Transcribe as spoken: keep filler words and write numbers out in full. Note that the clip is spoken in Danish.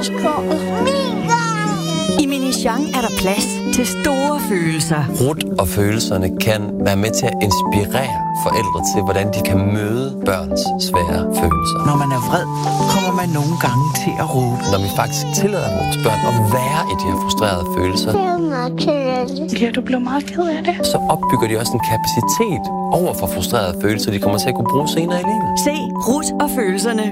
I Minichang er der plads til store følelser. Rut og følelserne kan være med til at inspirere forældre til, hvordan de kan møde børns svære følelser. Når man er vred, kommer man nogle gange til at råbe. Når vi faktisk tillader vores børn at være i de her frustrerede følelser, ja, du blev meget ked af det. Så opbygger de også en kapacitet over for frustrerede følelser, de kommer til at kunne bruge senere i livet. Se Rut og følelserne